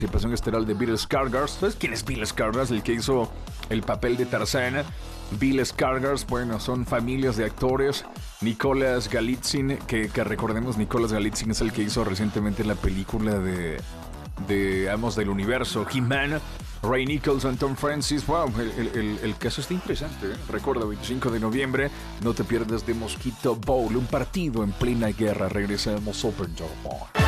participación estelar de Bill Skarsgård. ¿Sabes quién es Bill Skarsgård? El que hizo el papel de Tarzán. Bill Skarsgård, bueno, son familias de actores. Nicolas Galitzin, que recordemos, Nicolas Galitzin es el que hizo recientemente la película de Amos del Universo, He-Man. Ray Nicholson, Tom Francis. Wow, el caso está interesante, ¿eh? Recuerda, 25 de noviembre, no te pierdas de Mosquito Bowl, un partido en plena guerra. Regresamos Open Door.